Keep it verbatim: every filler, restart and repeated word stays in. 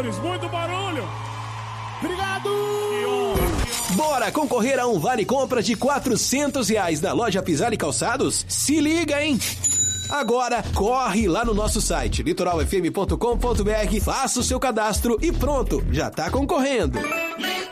senhores, muito barulho. Obrigado! Bora concorrer a um vale compra de quatrocentos reais na loja Pisani Calçados? Se liga, hein? Agora, corre lá no nosso site, litoral f m ponto com ponto b r, faça o seu cadastro e pronto, já tá concorrendo.